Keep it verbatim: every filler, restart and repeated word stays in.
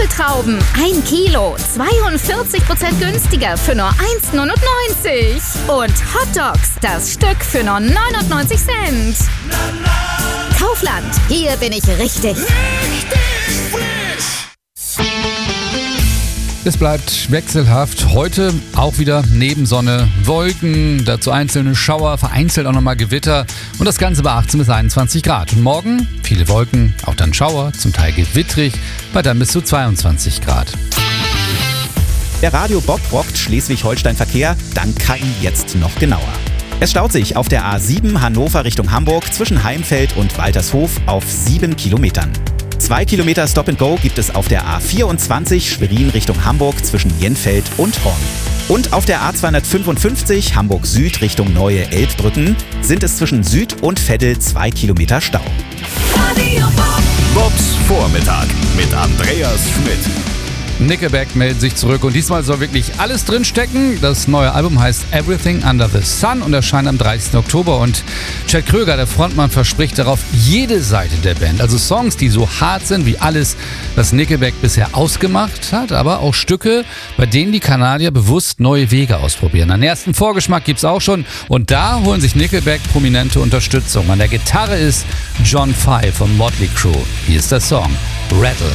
Apfeltrauben, ein Kilo, zweiundvierzig Prozent günstiger für nur eins Komma neunundneunzig. Und Hotdogs, das Stück für nur neunundneunzig Cent. Kaufland, hier bin ich richtig. Es bleibt wechselhaft. Heute auch wieder Nebensonne, Wolken, dazu einzelne Schauer, vereinzelt auch nochmal Gewitter und das Ganze bei achtzehn bis einundzwanzig Grad. Und morgen viele Wolken, auch dann Schauer, zum Teil gewittrig, bei dann bis zu zweiundzwanzig Grad. Der Radio Bob rockt Schleswig-Holstein-Verkehr, dank K I jetzt noch genauer. Es staut sich auf der A sieben Hannover Richtung Hamburg zwischen Heimfeld und Waltershof auf sieben Kilometern. Zwei Kilometer Stop and Go gibt es auf der A vierundzwanzig Schwerin Richtung Hamburg zwischen Jenfeld und Horn. Und auf der A zweihundertfünfundfünfzig Hamburg Süd Richtung Neue Elbbrücken sind es zwischen Süd und Veddel zwei Kilometer Stau. Bobs Vormittag mit Andreas Schmidt. Nickelback meldet sich zurück und diesmal soll wirklich alles drinstecken. Das neue Album heißt Everything Under the Sun und erscheint am dreißigsten Oktober. Und Chad Kroeger, der Frontmann, verspricht darauf jede Seite der Band. Also Songs, die so hart sind wie alles, was Nickelback bisher ausgemacht hat, aber auch Stücke, bei denen die Kanadier bewusst neue Wege ausprobieren. Einen ersten Vorgeschmack gibt's auch schon und da holen sich Nickelback prominente Unterstützung. An der Gitarre ist John Five von Motley Crue. Hier ist der Song Rattle.